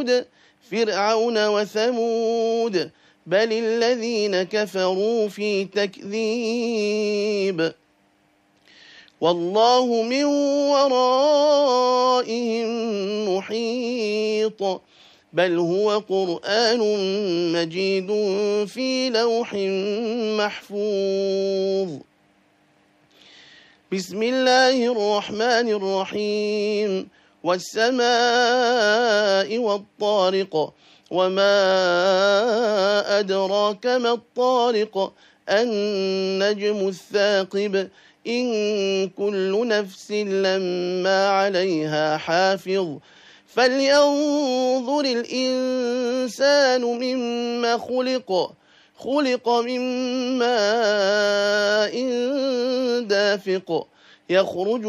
وثمود فرعون وثمود بل الذين كفروا في تكذيب والله من ورائهم محيط بل هو قرآن مجيد في لوح محفوظ بسم الله الرحمن الرحيم والسماء والطارق وما أدراك ما الطارق النجم الثاقب إن كل نفس لما عليها حافظ فلينظر الإنسان مما خلق من ماء دافق يخرج